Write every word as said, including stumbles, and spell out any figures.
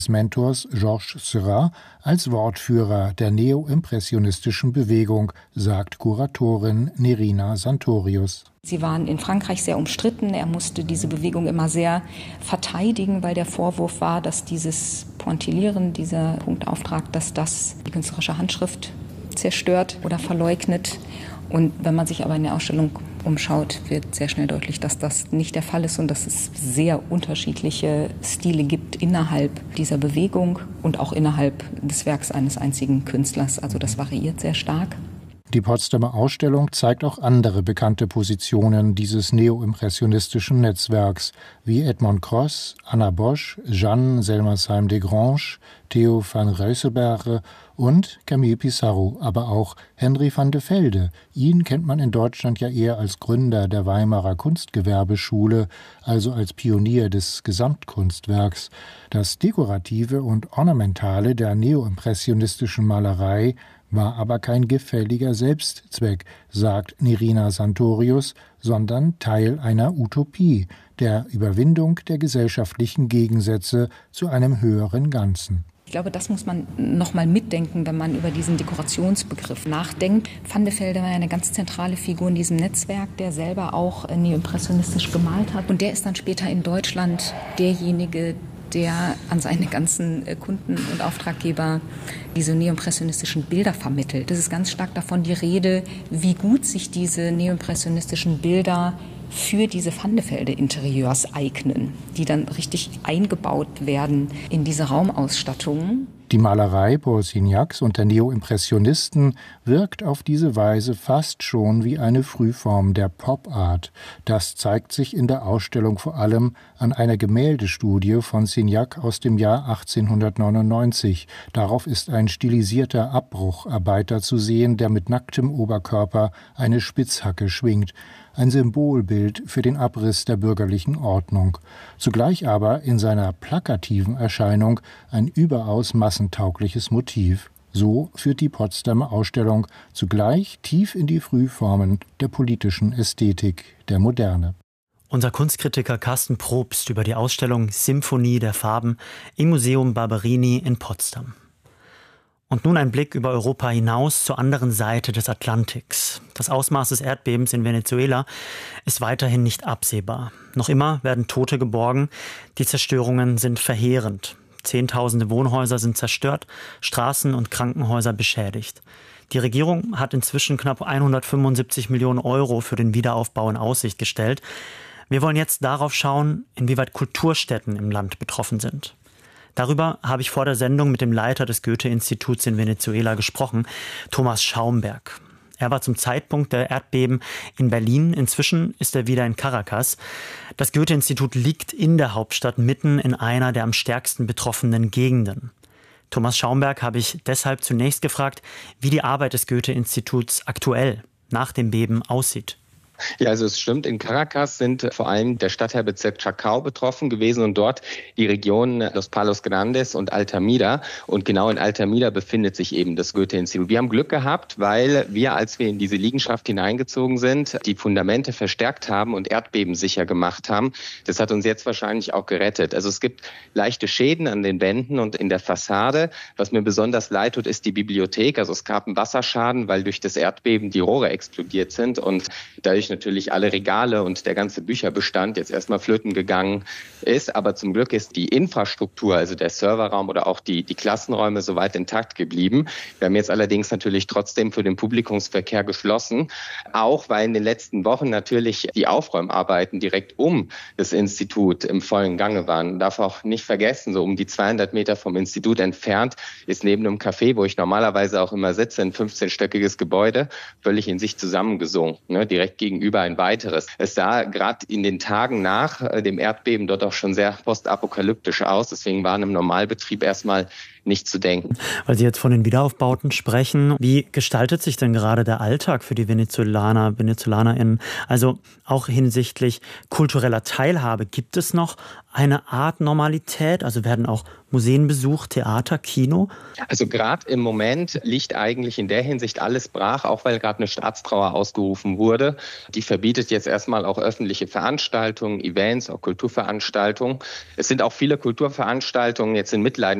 Mentors Georges Seurat als Wortführer der neoimpressionistischen Bewegung, sagt Kuratorin Nerina Santorius. Sie waren in Frankreich sehr umstritten. Er musste diese Bewegung immer sehr verteidigen, weil der Vorwurf war, dass dieses Pointillieren, dieser Punktauftrag, dass das die künstlerische Handschrift zerstört oder verleugnet. Und wenn man sich aber in der Ausstellung umschaut, wird sehr schnell deutlich, dass das nicht der Fall ist und dass es sehr unterschiedliche Stile gibt innerhalb dieser Bewegung und auch innerhalb des Werks eines einzigen Künstlers. Also das variiert sehr stark. Die Potsdamer Ausstellung zeigt auch andere bekannte Positionen dieses neoimpressionistischen Netzwerks, wie Edmond Cross, Anna Bosch, Jeanne Selmersheim-Desgranges, Theo van Ruyselberghe und Camille Pissarro, aber auch Henry van de Velde. Ihn kennt man in Deutschland ja eher als Gründer der Weimarer Kunstgewerbeschule, also als Pionier des Gesamtkunstwerks. Das Dekorative und Ornamentale der neoimpressionistischen Malerei war aber kein gefälliger Selbstzweck, sagt Nerina Santorius, sondern Teil einer Utopie, der Überwindung der gesellschaftlichen Gegensätze zu einem höheren Ganzen. Ich glaube, das muss man noch mal mitdenken, wenn man über diesen Dekorationsbegriff nachdenkt. Van de Velde war ja eine ganz zentrale Figur in diesem Netzwerk, der selber auch neoimpressionistisch gemalt hat. Und der ist dann später in Deutschland derjenige, der an seine ganzen Kunden und Auftraggeber diese neoimpressionistischen Bilder vermittelt. Das ist ganz stark davon die Rede, wie gut sich diese neoimpressionistischen Bilder für diese Van de Velde Interieurs eignen, die dann richtig eingebaut werden in diese Raumausstattungen. Die Malerei Paul Signacs und der Neoimpressionisten wirkt auf diese Weise fast schon wie eine Frühform der Pop-Art. Das zeigt sich in der Ausstellung vor allem an einer Gemäldestudie von Signac aus dem Jahr achtzehnhundertneunundneunzig. Darauf ist ein stilisierter Abbrucharbeiter zu sehen, der mit nacktem Oberkörper eine Spitzhacke schwingt. Ein Symbolbild für den Abriss der bürgerlichen Ordnung. Zugleich aber in seiner plakativen Erscheinung ein überaus massentaugliches Motiv. So führt die Potsdamer Ausstellung zugleich tief in die Frühformen der politischen Ästhetik der Moderne. Unser Kunstkritiker Carsten Probst über die Ausstellung Symphonie der Farben im Museum Barberini in Potsdam. Und nun ein Blick über Europa hinaus zur anderen Seite des Atlantiks. Das Ausmaß des Erdbebens in Venezuela ist weiterhin nicht absehbar. Noch immer werden Tote geborgen. Die Zerstörungen sind verheerend. Zehntausende Wohnhäuser sind zerstört, Straßen und Krankenhäuser beschädigt. Die Regierung hat inzwischen knapp hundertfünfundsiebzig Millionen Euro für den Wiederaufbau in Aussicht gestellt. Wir wollen jetzt darauf schauen, inwieweit Kulturstätten im Land betroffen sind. Darüber habe ich vor der Sendung mit dem Leiter des Goethe-Instituts in Venezuela gesprochen, Thomas Schaumberg. Er war zum Zeitpunkt der Erdbeben in Berlin. Inzwischen ist er wieder in Caracas. Das Goethe-Institut liegt in der Hauptstadt mitten in einer der am stärksten betroffenen Gegenden. Thomas Schaumberg habe ich deshalb zunächst gefragt, wie die Arbeit des Goethe-Instituts aktuell nach dem Beben aussieht. Ja, also es stimmt, in Caracas sind vor allem der Stadtteilbezirk Chacao betroffen gewesen und dort die Regionen Los Palos Grandes und Altamira. Und genau in Altamira befindet sich eben das Goethe-Institut. Wir haben Glück gehabt, weil wir, als wir in diese Liegenschaft hineingezogen sind, die Fundamente verstärkt haben und erdbebensicher gemacht haben. Das hat uns jetzt wahrscheinlich auch gerettet. Also es gibt leichte Schäden an den Wänden und in der Fassade. Was mir besonders leid tut, ist die Bibliothek. Also es gab einen Wasserschaden, weil durch das Erdbeben die Rohre explodiert sind und dadurch natürlich alle Regale und der ganze Bücherbestand jetzt erstmal flöten gegangen ist. Aber zum Glück ist die Infrastruktur, also der Serverraum oder auch die, die Klassenräume soweit intakt geblieben. Wir haben jetzt allerdings natürlich trotzdem für den Publikumsverkehr geschlossen, auch weil in den letzten Wochen natürlich die Aufräumarbeiten direkt um das Institut im vollen Gange waren. Man darf auch nicht vergessen, so um die zweihundert Meter vom Institut entfernt ist neben einem Café, wo ich normalerweise auch immer sitze, ein fünfzehnstöckiges Gebäude, völlig in sich zusammengesunken, ne, direkt gegenüber über ein weiteres. Es sah gerade in den Tagen nach dem Erdbeben dort auch schon sehr postapokalyptisch aus. Deswegen waren im Normalbetrieb erstmal nicht zu denken. Weil Sie jetzt von den Wiederaufbauten sprechen, wie gestaltet sich denn gerade der Alltag für die Venezolaner, VenezolanerInnen? Also auch hinsichtlich kultureller Teilhabe. Gibt es noch eine Art Normalität? Also werden auch Museen besucht, Theater, Kino? Also gerade im Moment liegt eigentlich in der Hinsicht alles brach, auch weil gerade eine Staatstrauer ausgerufen wurde. Die verbietet jetzt erstmal auch öffentliche Veranstaltungen, Events, auch Kulturveranstaltungen. Es sind auch viele Kulturveranstaltungen jetzt in Mitleidenschaft